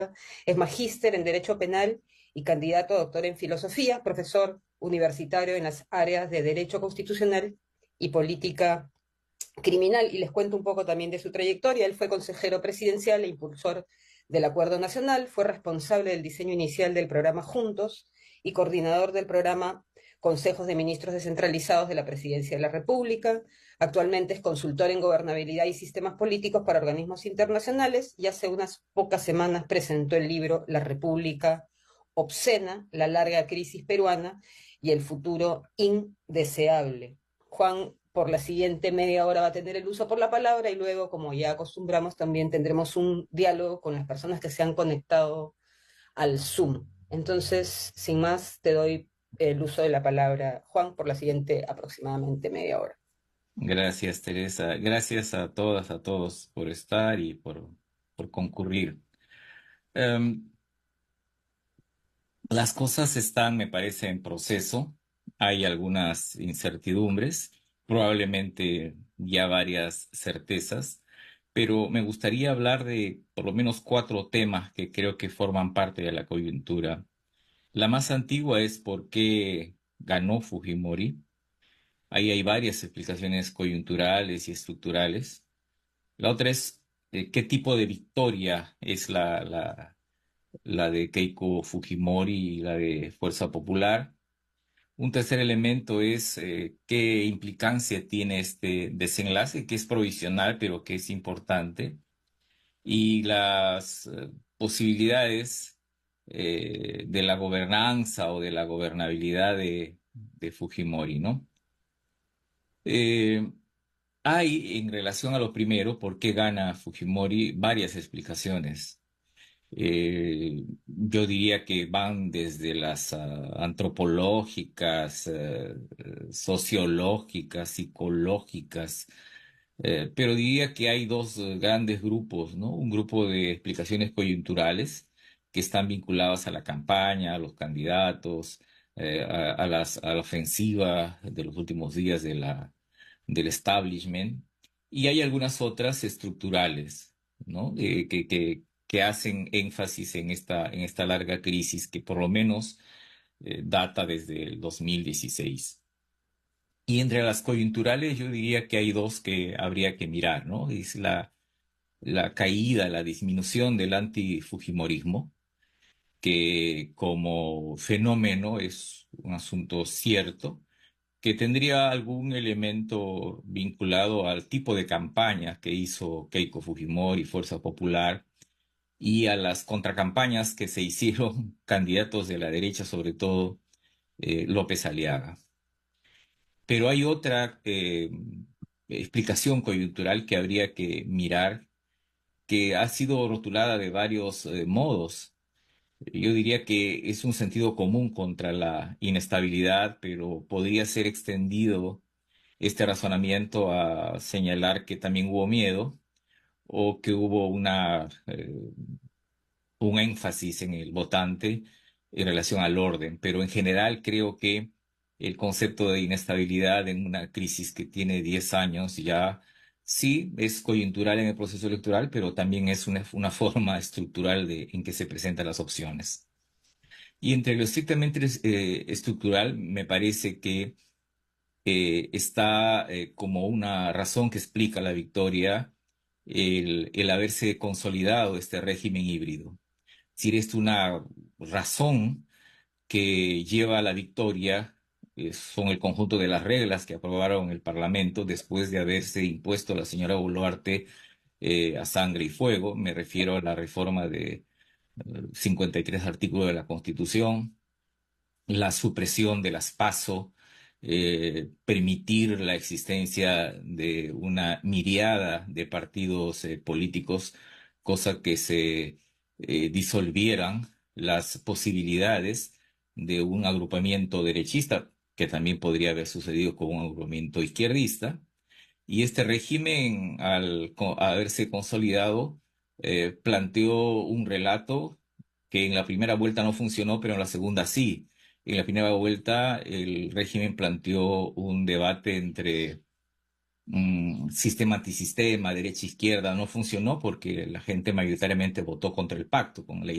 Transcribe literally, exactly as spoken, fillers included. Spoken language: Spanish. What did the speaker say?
Es magíster en Derecho Penal y candidato a doctor en Filosofía, profesor universitario en las áreas de Derecho Constitucional y Política Criminal. Y les cuento un poco también de su trayectoria. Él fue consejero presidencial e impulsor del Acuerdo Nacional, fue responsable del diseño inicial del programa Juntos y coordinador del programa Consejos de Ministros Descentralizados de la Presidencia de la República. Actualmente es consultor en gobernabilidad y sistemas políticos para organismos internacionales y hace unas pocas semanas presentó el libro La República Obscena, la larga crisis peruana y el futuro indeseable. Juan, por la siguiente media hora va a tener el uso por la palabra y luego, como ya acostumbramos, también tendremos un diálogo con las personas que se han conectado al Zoom. Entonces, sin más, te doy el uso de la palabra, Juan, por la siguiente aproximadamente media hora. Gracias, Teresa. Gracias a todas, a todos por estar y por, por concurrir. Em, las cosas están, me parece, en proceso. Hay algunas incertidumbres, probablemente ya varias certezas, pero me gustaría hablar de por lo menos cuatro temas que creo que forman parte de la coyuntura. La más antigua es por qué ganó Fujimori. Ahí hay varias explicaciones coyunturales y estructurales. La otra es eh, qué tipo de victoria es la, la, la de Keiko Fujimori y la de Fuerza Popular. Un tercer elemento es eh, qué implicancia tiene este desenlace, que es provisional, pero que es importante, y las eh, posibilidades eh, de la gobernanza o de la gobernabilidad de, de Fujimori, ¿no? Eh, Hay, en relación a lo primero, por qué gana Fujimori, varias explicaciones. Eh, yo diría que van desde las ah, antropológicas, eh, eh, sociológicas, psicológicas, eh, pero diría que hay dos eh, grandes grupos, ¿no? Un grupo de explicaciones coyunturales que están vinculadas a la campaña, a los candidatos, eh, a, a las, a la ofensiva de los últimos días de la, del establishment, y hay algunas otras estructurales, ¿no? Eh, que, que, que hacen énfasis en esta, en esta larga crisis que por lo menos eh, data desde el dos mil dieciséis. Y entre las coyunturales yo diría que hay dos que habría que mirar, ¿no? Es la, la caída, la disminución del antifujimorismo, que como fenómeno es un asunto cierto, que tendría algún elemento vinculado al tipo de campaña que hizo Keiko Fujimori, Fuerza Popular, y a las contracampañas que se hicieron candidatos de la derecha, sobre todo eh, López Aliaga. Pero hay otra eh, explicación coyuntural que habría que mirar, que ha sido rotulada de varios eh, modos. Yo diría que es un sentido común contra la inestabilidad, pero podría ser extendido este razonamiento a señalar que también hubo miedo o que hubo una, eh, un énfasis en el votante en relación al orden. Pero en general creo que el concepto de inestabilidad en una crisis que tiene diez años ya sí es coyuntural en el proceso electoral, pero también es una, una forma estructural de, en que se presentan las opciones. Y entre lo estrictamente eh, estructural, me parece que eh, está eh, como una razón que explica la victoria el, el haberse consolidado este régimen híbrido. Es decir, es una razón que lleva a la victoria, eh, son el conjunto de las reglas que aprobaron el Parlamento después de haberse impuesto la señora Boluarte eh, a sangre y fuego. Me refiero a la reforma de eh, cincuenta y tres artículos de la Constitución, la supresión de las PASO, eh, permitir la existencia de una miriada de partidos eh, políticos, cosa que se eh, disolvieran las posibilidades de un agrupamiento derechista, que también podría haber sucedido con un agrupamiento izquierdista. Y este régimen, al co- haberse consolidado, eh, planteó un relato que en la primera vuelta no funcionó, pero en la segunda sí. En la primera vuelta, el régimen planteó un debate entre mm, sistema antisistema, derecha-izquierda, no funcionó porque la gente mayoritariamente votó contra el pacto, con la